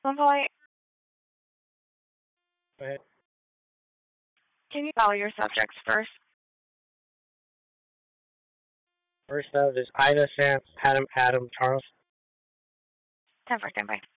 One point. Go ahead. Can you spell your subjects first? First up is Ida, Sam, Adam, Charles. 10 for standby.